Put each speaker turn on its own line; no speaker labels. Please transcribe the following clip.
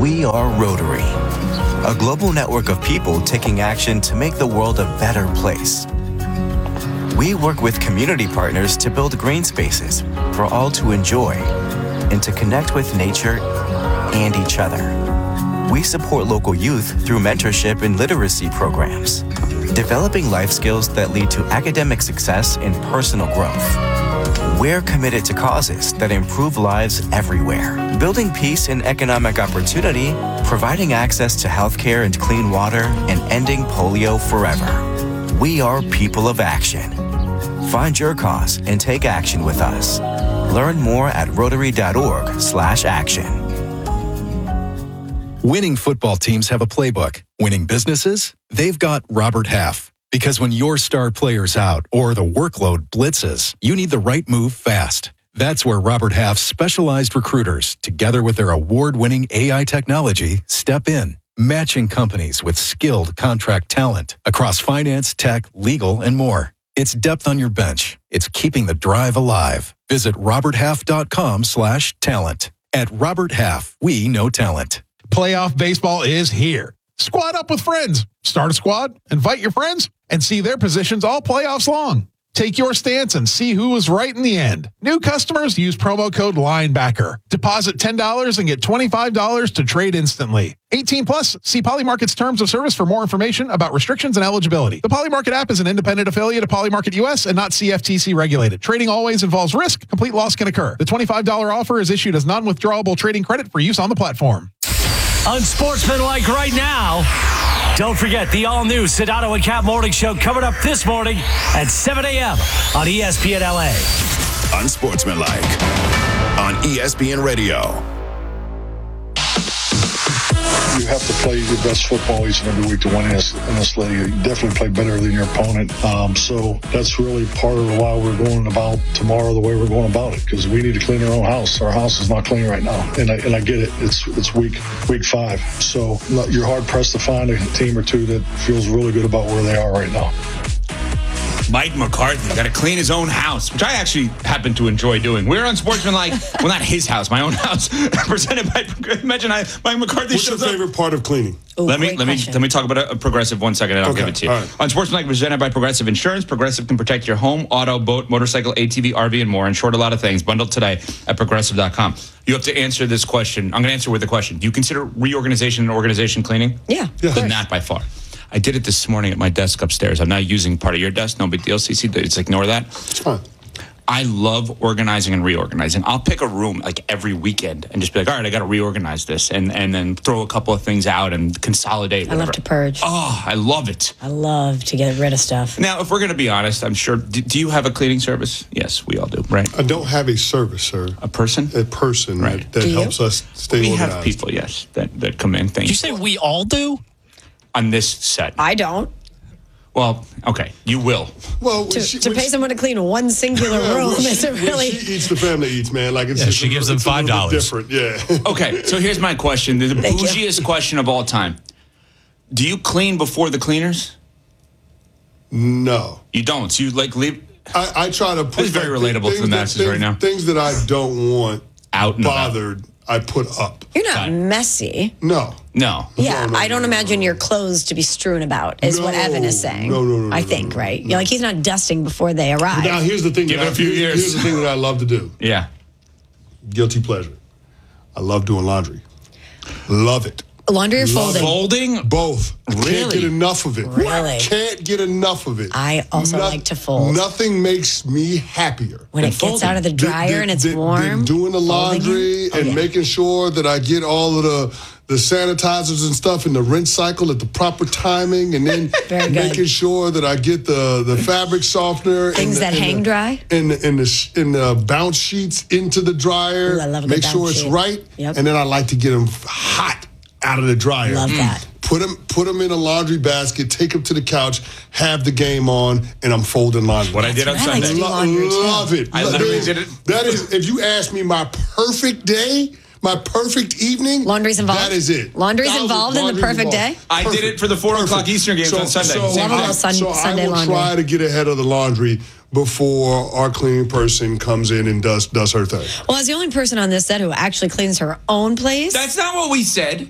We are Rotary, a global network of people taking action to make the world a better place. We work with community partners to build green spaces for all to enjoy and to connect with nature and each other. We support local youth through mentorship and literacy programs, developing life skills that lead to academic success and personal growth. We're committed to causes that improve lives everywhere, building peace and economic opportunity, providing access to healthcare and clean water, and ending polio forever. We are people of action. Find your cause and take action with us. Learn more at rotary.org/action.
Winning football teams have a playbook. Winning businesses? They've got Robert Half. Because when your star player's out or the workload blitzes, you need the right move fast. That's where Robert Half's specialized recruiters, together with their award-winning AI technology, step in, matching companies with skilled contract talent across finance, tech, legal, and more. It's depth on your bench. It's keeping the drive alive. Visit roberthalf.com/talent. At Robert Half, we know talent.
Playoff baseball is here. Squad up with friends. Start a squad, invite your friends, and see their positions all playoffs long. Take your stance and see who was right in the end. New customers use promo code LINEBACKER. Deposit $10 and get $25 to trade instantly. 18 plus. See Polymarket's terms of service for more information about restrictions and eligibility. The Polymarket app is an independent affiliate of Polymarket US and not CFTC regulated. Trading always involves risk. Complete loss can occur. The $25 offer is issued as non-withdrawable trading credit for use on the platform.
Unsportsmanlike right now. Don't forget the all-new Sedano and Cap Morning Show coming up this morning at 7 a.m. on ESPN LA.
Unsportsmanlike on ESPN Radio.
You have to play your best football each and every week to win in this league. You definitely play better than your opponent. So that's really part of why we're going about tomorrow the way we're going about it, because we need to clean our own house. Our house is not clean right now, and I get it. It's week 5, so you're hard pressed to find a team or two that feels really good about where they are right now.
Mike McCarthy got to clean his own house, which I actually happen to enjoy doing. We're on Sportsmanlike. Well, not his house, my own house. Presented by, Mike McCarthy.
What's your favorite part of cleaning?
Ooh, let me talk about a Progressive 1 second, and I'll give it to you. Right. On Sportsmanlike, presented by Progressive Insurance. Progressive can protect your home, auto, boat, motorcycle, ATV, RV, and more. In short, a lot of things. Bundled today at Progressive.com. You have to answer this question. I'm going to answer with a question. Do you consider reorganization and organization cleaning?
Yeah.
But not by far. I did it this morning at my desk upstairs. I'm not using part of your desk. No big deal, CC. Just ignore that.
It's fine.
I love organizing and reorganizing. I'll pick a room like every weekend and just be like, all right, I got to reorganize this, and then throw a couple of things out and consolidate.
I love to purge.
Oh, I love it.
I love to get rid of stuff.
Now, if we're going to be honest, I'm sure, do you have a cleaning service? Yes, we all do, right?
I don't have a service, sir.
A person?
A person
right.
that helps us stay
we
organized.
We have people, yes, that come in.
Did you say we all do?
On this set.
I don't.
Well, okay, you will.
Well,
to pay someone to clean one singular room isn't really.
She eats, the family eats, man. Like it's just
she gives them $5.
Different, yeah.
Okay, so here's my question: the bougiest question of all time. Do you clean before the cleaners?
No,
you don't. So you leave.
I try to put.
It's very relatable to the masses right now.
Things that I don't want
out and
bothered.
About.
I put up.
You're not messy.
No.
Yeah,
I don't imagine your clothes to be strewn about, is what Evan is saying.
No.
I think, right? You're like, he's not dusting before they arrive.
Now, here's the thing.
Give it a few years.
Here's the thing that I love to do.
Yeah.
Guilty pleasure. I love doing laundry. Love it.
Laundry or folding?
Folding?
Both.
Really?
Can't get enough of it.
Really?
Can't get enough of it.
I also like to fold.
Nothing makes me happier.
When it gets out of the dryer and it's warm.
Than doing the laundry and making sure that I get all of the sanitizers and stuff in the rinse cycle at the proper timing, and then making sure that I get the fabric softener.
Things that hang dry?
And the bounce sheets into the dryer.
Ooh, I love a
Make
good
sure
bounce
it's
sheet.
right.
Yep.
And then I like to get them hot out of the dryer.
Love that.
Put them in a laundry basket, take them to the couch, have the game on, and I'm folding laundry.
What I did on Sunday.
Love it.
I literally did it.
That is, if you ask me my perfect day, my perfect evening,
laundry's involved.
That is it.
Laundry's involved in the perfect day?
I did it for the 4 o'clock Eastern games on Sunday.
So I will try to get ahead of the laundry before our cleaning person comes in and does her thing.
Well, as the only person on this set who actually cleans her own place.
That's not what we said.